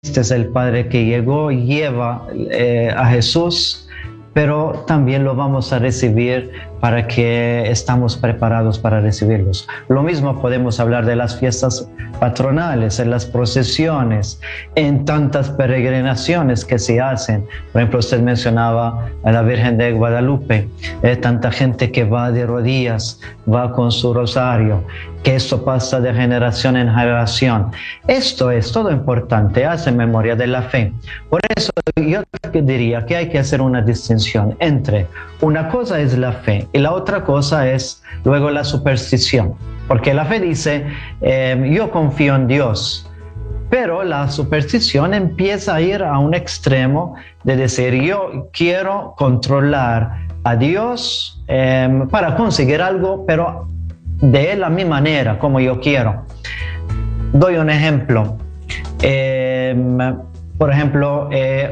Este es el Padre que llegó, lleva a Jesús, pero también lo vamos a recibir para que estamos preparados para recibirlos. Lo mismo podemos hablar de las fiestas patronales, en las procesiones, en tantas peregrinaciones que se hacen. Por ejemplo, usted mencionaba a la Virgen de Guadalupe, tanta gente que va de rodillas, va con su rosario, que esto pasa de generación en generación. Esto es todo importante, hace memoria de la fe. Por eso yo diría que hay que hacer una distinción entre una cosa es la fe y la otra cosa es luego la superstición. Porque la fe dice, yo confío en Dios, pero la superstición empieza a ir a un extremo de decir, yo quiero controlar a Dios para conseguir algo, pero de él a mi manera, como yo quiero. Doy un ejemplo. Por ejemplo,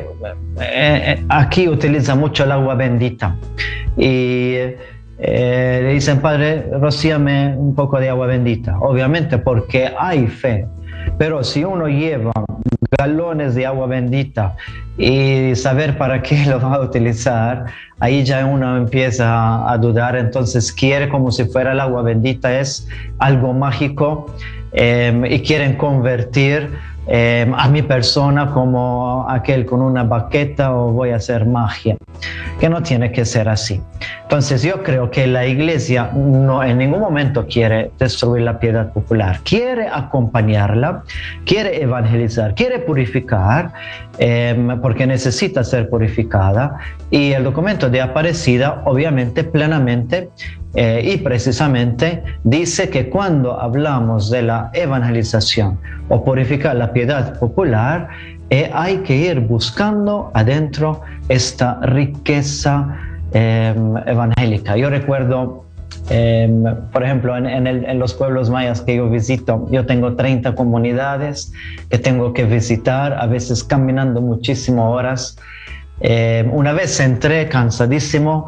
aquí utiliza mucho el agua bendita y le dicen, Padre, rocíame un poco de agua bendita. Obviamente porque hay fe, pero si uno lleva galones de agua bendita y saber para qué lo va a utilizar, ahí ya uno empieza a dudar. Entonces quiere como si fuera el agua bendita, es algo mágico, y quieren convertir a mi persona como aquel con una baqueta, o voy a hacer magia, que no tiene que ser así. Entonces yo creo que la Iglesia no en ningún momento quiere destruir la piedad popular, quiere acompañarla, quiere evangelizar, quiere purificar, porque necesita ser purificada, y el documento de Aparecida obviamente plenamente y precisamente dice que cuando hablamos de la evangelización o purificar la piedad popular, hay que ir buscando adentro esta riqueza evangélica. Yo recuerdo, por ejemplo, en los pueblos mayas que yo visito, yo tengo 30 comunidades que tengo que visitar, a veces caminando muchísimas horas. Una vez entré cansadísimo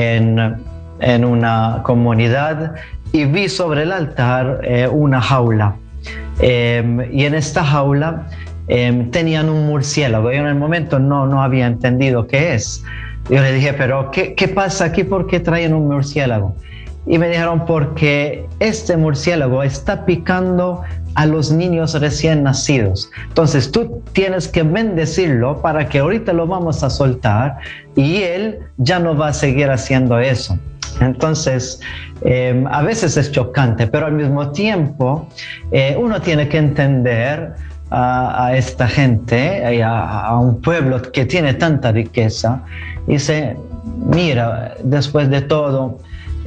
en una comunidad y vi sobre el altar una jaula, y en esta jaula tenían un murciélago. Yo en el momento no había entendido qué es. Yo le dije, pero ¿qué pasa aquí? ¿Por qué traen un murciélago? Y me dijeron, porque este murciélago está picando a los niños recién nacidos. Entonces tú tienes que bendecirlo para que ahorita lo vamos a soltar y él ya no va a seguir haciendo eso. Entonces, a veces es chocante, pero al mismo tiempo uno tiene que entender a esta gente, a un pueblo que tiene tanta riqueza, y dice, mira, después de todo,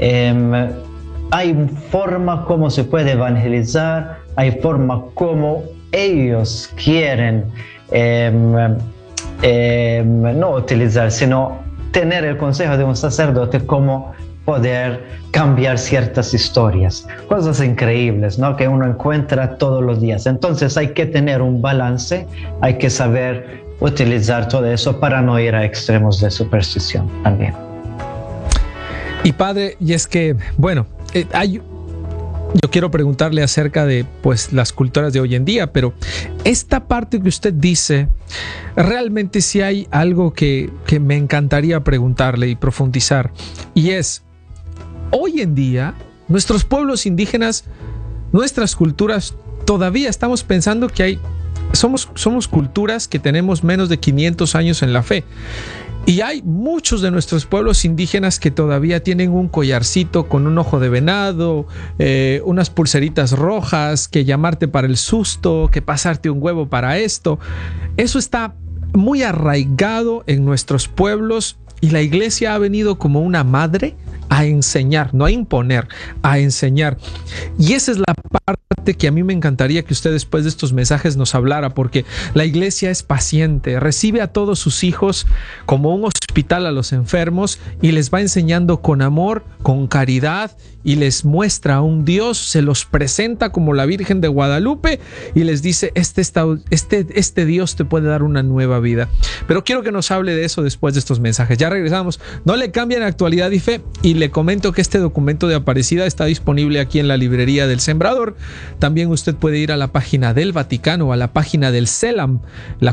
hay forma como se puede evangelizar, hay forma como ellos quieren no utilizar, sino tener el consejo de un sacerdote como poder cambiar ciertas historias, cosas increíbles, ¿no? Que uno encuentra todos los días. Entonces hay que tener un balance, hay que saber utilizar todo eso para no ir a extremos de superstición también. Y padre, y es que, bueno, yo quiero preguntarle acerca de pues las culturas de hoy en día, pero esta parte que usted dice, realmente sí hay algo que me encantaría preguntarle y profundizar, y es, hoy en día, nuestros pueblos indígenas, nuestras culturas, todavía estamos pensando que somos culturas que tenemos menos de 500 años en la fe. Y hay muchos de nuestros pueblos indígenas que todavía tienen un collarcito con un ojo de venado, unas pulseritas rojas, que llamarte para el susto, que pasarte un huevo para esto. Eso está muy arraigado en nuestros pueblos, y la Iglesia ha venido como una madre a enseñar, no a imponer, a enseñar. Y esa es la parte que a mí me encantaría que usted después de estos mensajes nos hablara, porque la Iglesia es paciente, recibe a todos sus hijos como un hospital hospital a los enfermos y les va enseñando con amor, con caridad, y les muestra a un Dios, se los presenta como la Virgen de Guadalupe y les dice, este Dios te puede dar una nueva vida. Pero quiero que nos hable de eso después de estos mensajes. Ya regresamos. No le cambien Actualidad y Fe, y le comento que este documento de Aparecida está disponible aquí en la librería del Sembrador. También usted puede ir a la página del Vaticano, a la página del CELAM, la